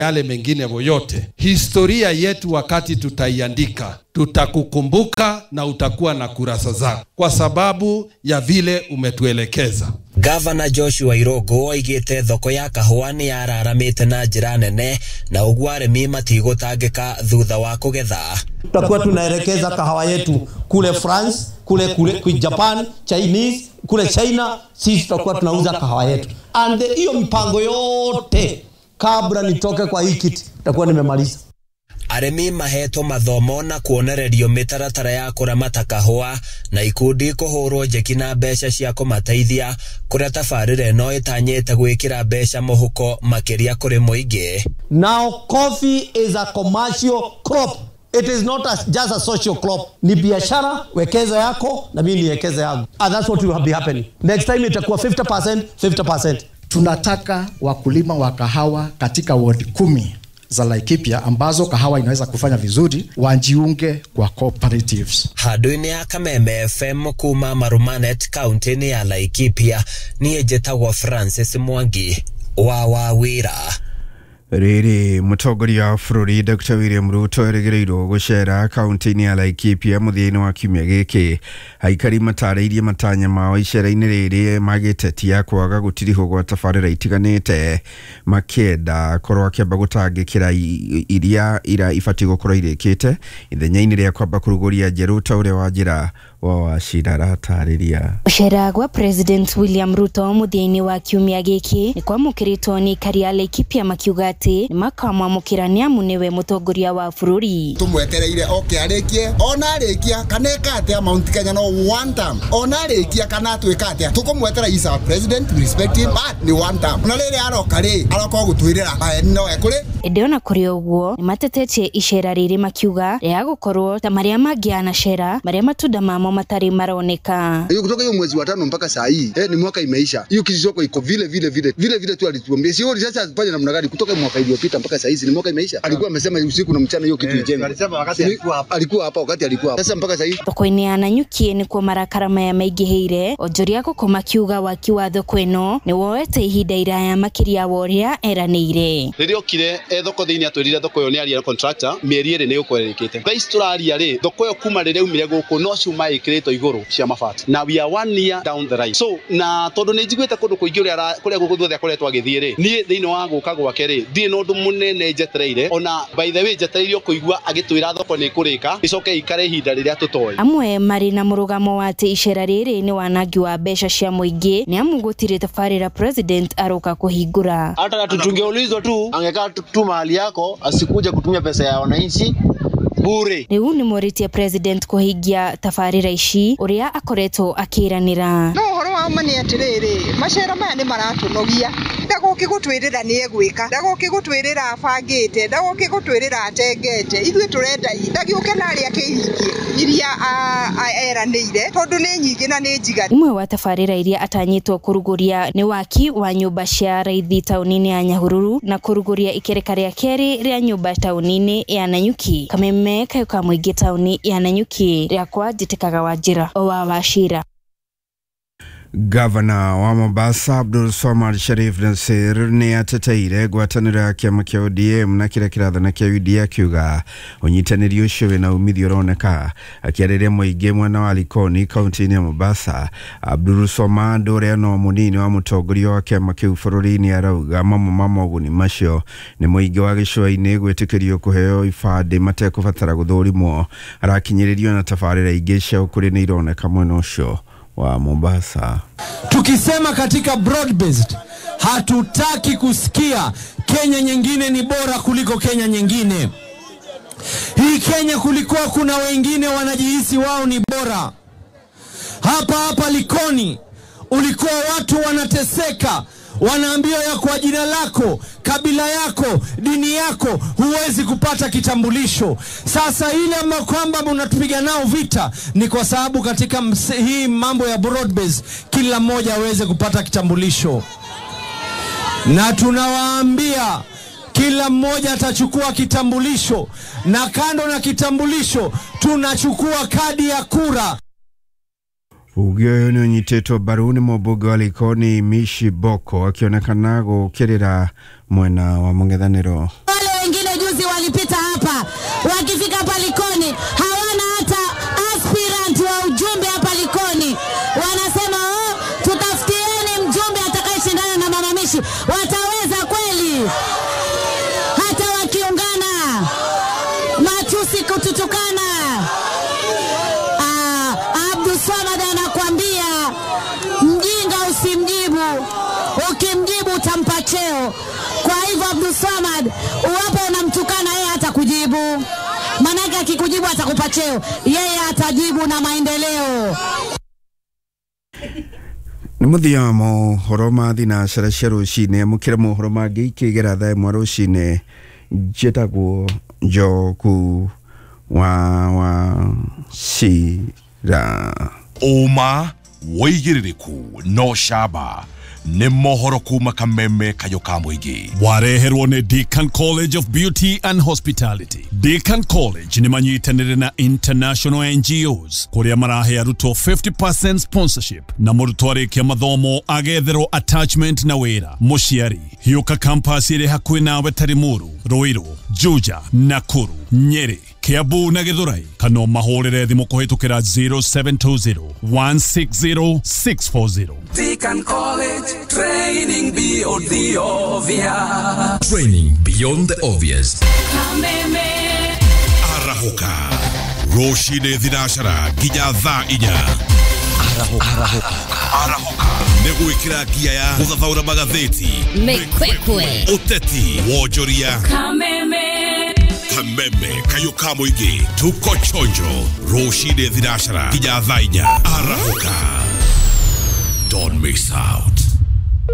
yale mengine yote. Historia yetu wakati tutaiandika, tutakukumbuka na utakuwa na kurasa zako kwa sababu ya vile umetuelekeza. Gavana Joshua Irogo aigite thoko ya kahua ni yararamite na njira nene na ugwo arimi matigutangika thutha wa kugetha. Tutakuwa tunaelekeza kahawa yetu kule France, kule Japan, Chinese, kule China, sisi tutakuwa tunauza kahawa yetu. And hiyo mipango yote kabla nitoke kwa hii kiti tutakuwa nimemaliza. Arimi maheto mathomo na kuonererio mitaratara ya kuramata kahua na ikundi kuhurwo njeki na mbeca cia kumateithia kuria tabarire no itanyite gwikira mbeca muhuko makiria kuri muingi. Now coffee is a commercial crop. It is not just a social crop. Ni biashara, wekeza yako na mimi niwekeza yangu. And that's what will be happening. Next time itakuwa 50%. Tunataka wakulima wa kahawa katika ward 10 za Laikipia ambazo kahawa inaweza kufanya vizuri wajiunge kwa cooperatives. Haduini ya Kameme FM kuma Marumanet County ni ya Laikipia ni ejetagwo Francis Mwangi wa Wawira. Riri mutongoria wa bururi Dr. William Ruto eregereirwo gucera kaunti-ini ya Laikipia muthiini wa kiumia giki. Aikari matariirie matanya mao icera-ini riri magitetia kwaga gutirihwo gwa tabarira itiganite makienda korwo akiamba gutangikira iria ibati gukorwo irikite ithenya-ini ria kwamba kuruguria njeru ta uria wa njira wa Wachira ratariria. Gucera gwa President William Ruto muthiini wa kiumia giki ni kwamukiritwo ni aikari a Laikipia makiuga ni makamwamukirania munewe mutongoria wa bururi. Tumwetereire arikie ona arikia kaneka atia Mount Kenya no one term ona arikia kana twika atia tukumwetera is our president, we respect him, but ni one term na riri aroka gutwirira no ekuri Edeona kuri ogwo ni matetetie icera riri makiuga ria gukorwo ta maria mangiana cera maria matunda mamo matari maroneka. Hiyo kutoka hiyo mwezi wa 5 mpaka saa hii ni mwaka imeisha. Hiyo kisoko iko vile tu alituambia. Sio sasa tufanye namna gani kutoka mwaka iliyopita mpaka saa hizi ni mwaka imeisha. Alikuwa amesema usiku na mchana hiyo kitu ijenga. Alisema wakati alikuwa hapa wakati alikuwa hapa. Sasa mpaka saa hii thoko-ini ya Nanyuki ni kwa marakara maya maingihire onjoria gukoma kiuga wakiwa thoko ino ni woete ihinda iraya makiria woria eranire. Ririo kire thoko thiini atwirire thoko yo ni ari contractor mieri iri ni ukwerikite. Price turaria ri thoko yo kuma rire umire guku no cuma ikireto iguru cia mabati. Na we are 1 year down the line. So na tondu ni njiguite kundu kuingi kuria guthothe akoretwo agithie ri ni thiini wa guka gwake ri ndi no ndu munene njetereire ona by the way njetereirio kuigua agitwira thoko ni kurika icoke ikare ihinda riria tutoi. Amwe mari na murugamo wate icera riri ni wanangi wa mbeca cia muingi ni amugutire tabarira president aroka kuhingura. Hata tungeulizwa tu angekaa tu mahali yako asikuja kutumia pesa ya wananchi bure. Riu ni moritie president kuhingia tabarira ici uria akoretwo akiranira. No horo wa mani atiriri macera maya ni maratunogia ndagoki gutwirira ni egwika ndagoki gutwirira abangite ndagoki gutwirira atengete ithuĩ turenda ndagiuke na ari akihingie iria eranire tondu ni nyingi na ni njiga. Imwe wa tabarira iria atanyitwo kuruguria ni waki wa nyumba cia raithi tauni-ini ya Nyahururu na kuruguria ikereka ria keri ria nyumba tauni-ini ya Nanyuki. Kameme kayuka muingi tauni ya Nanyuki ria kwa Njitikaga Wanjira o wa Wachira. Gavana wa Mombasa Abdul Somad Sharif Nasir ni ateteire gwataniro ya kiama kia ODM na kira kirathana kia UDA akiuga unyitaniri ucio wina umithio uroneka. Akiarĩria muingi mwena wa Likoni kaunti-ini ya Mombasa, Abdul Somad uria no munini wa mutongoria wa kiama kiu bururi-ini arauga mamwe uguni macio ni muingi wa gicua-ini gwitikirio kuheo ibandĩ matekubatara guthurimwo. Arakinyĩrĩrio na tabarĩra ingĩ cia ukuri ni ironeka mwena ucio wa Mombasa. Tukisema katika broad based hatutaki kusikia Kenya nyingine ni bora kuliko Kenya nyingine. Hii Kenya kulikuwa kuna wengine wanajihisi wao ni bora. Hapa Likoni ulikuwa watu wanateseka, wanaambiwa ya kwa jina lako, kabila yako, dini yako huwezi kupata kitambulisho. Sasa ile ambao kwamba mnatupiga nao vita ni kwa sababu katika hii mambo ya broad base kila mmoja aweze kupata kitambulisho. Na tunawaambia kila mmoja atachukua kitambulisho, na kando na kitambulisho tunachukua kadi ya kura. Ugio ni unyitetwo baruni mũmbunge wa Likoni Mishi Boko akionekana gũkĩrĩra mwena wa mũng'ethanĩro. walipita hapa, wakifika hapa Likoni hawana hata aspirant wa ujumbe hapa Likoni. Wanasema tutafutieni mjumbe atakayeshindana na Mama Mishi. Wataweza kweli? Hata wakiungana matusi kututukana. Abdul Swamad anakuambia mjinga usimjibu, ukimjibu utampa cheo. Kwa hivyo Abdul Swamad, uwapo unamtukana yeye hata kujibu, manake akikujibu atakupa cheo, yeye atajibu na maendeleo. Nĩ mũthia mohoro ma thinacara cia rũcinĩ amũkĩra mohoro mangĩ ikĩgera thaa ĩmwe rũcinĩ. Njĩtagwo Njogu wa Cira. Uma woigĩrĩrĩku no shaba nĩ mohoro kuma Kameme kayo ka mũingĩ. Wareherwo nĩ Deakin College of Beauty and Hospitality. Deakin College nĩ manyitanĩre na international NGOs kũrĩa marahe arutwo 50% sponsorship na mũrutwo arĩkia mathomo agetherwo attachment na wĩra. Mũciari hiũka campus ĩrĩ hakuhĩ nawe Tarimuru, Ruiru, Juja, Nakuru, Nyeri, Kiambu na Githurai. Kana mahũrĩre thimũ kũhĩtũkĩra 0720 160 640. Deakin College, training beyond the obvious. Training beyond the obvious. Arahoka Roshine Thinacara nginya thaa 4. Arahoka nĩgwĩkĩra ngia ya gũthathaũra magathĩti, Mĩkwekwe, ũteti, wonjoria. Kameme kayo ka mũingĩ, tuko chonjo. Roshine Thinacara nginya thaa 4. Arahoka, don't miss out.